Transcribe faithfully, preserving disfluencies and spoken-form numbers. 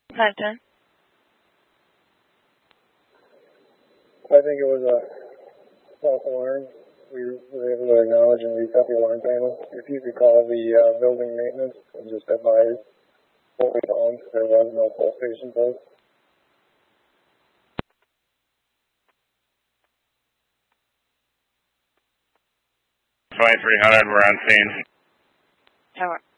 five ten. I think it was a false alarm. We were able to acknowledge and reset the alarm panel. If you could call the uh, building maintenance and just advise what we found, there was no pulse station post. twenty-three hundred, we're on scene. Tower.